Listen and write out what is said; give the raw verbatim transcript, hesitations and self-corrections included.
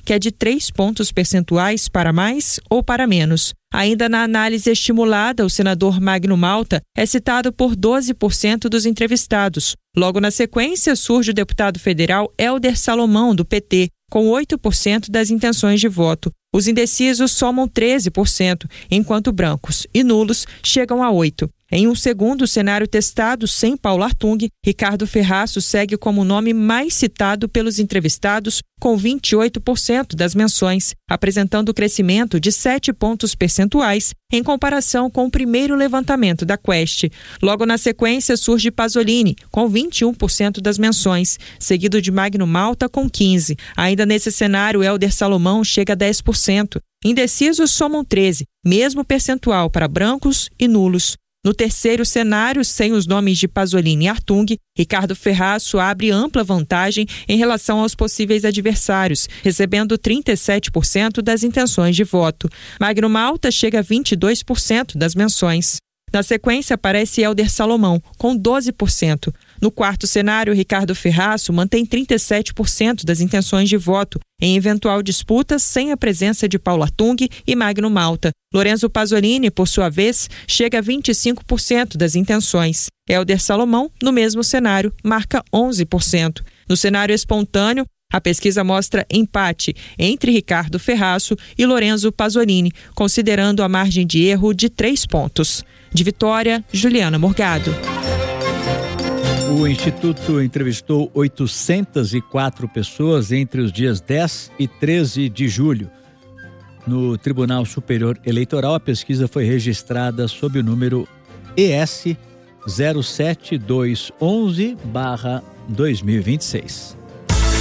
que é de três pontos percentuais para mais ou para menos. Ainda na análise estimulada, o senador Magno Malta é citado por doze por cento dos entrevistados. Logo na sequência, surge o deputado federal Hélder Salomão, do P T, com oito por cento das intenções de voto. Os indecisos somam treze por cento, enquanto brancos e nulos chegam a oito por cento. Em um segundo cenário testado sem Paulo Artung, Ricardo Ferraço segue como o nome mais citado pelos entrevistados, com vinte e oito por cento das menções, apresentando crescimento de sete pontos percentuais em comparação com o primeiro levantamento da Quest. Logo na sequência surge Pasolini, com vinte e um por cento das menções, seguido de Magno Malta, com quinze por cento. Ainda nesse cenário, Hélder Salomão chega a dez por cento. Indecisos somam treze por cento, mesmo percentual para brancos e nulos. No terceiro cenário, sem os nomes de Pasolini e Artung, Ricardo Ferraço abre ampla vantagem em relação aos possíveis adversários, recebendo trinta e sete por cento das intenções de voto. Magno Malta chega a vinte e dois por cento das menções. Na sequência, aparece Hélder Salomão, com doze por cento. No quarto cenário, Ricardo Ferraço mantém trinta e sete por cento das intenções de voto, em eventual disputa sem a presença de Paulo Artung e Magno Malta. Lorenzo Pasolini, por sua vez, chega a vinte e cinco por cento das intenções. Hélder Salomão, no mesmo cenário, marca onze por cento. No cenário espontâneo, a pesquisa mostra empate entre Ricardo Ferraço e Lorenzo Pasolini, considerando a margem de erro de três pontos. De Vitória, Juliana Morgado. O Instituto entrevistou oitocentas e quatro pessoas entre os dias dez e treze de julho. No Tribunal Superior Eleitoral, a pesquisa foi registrada sob o número E S zero sete dois um um barra dois mil e vinte e seis.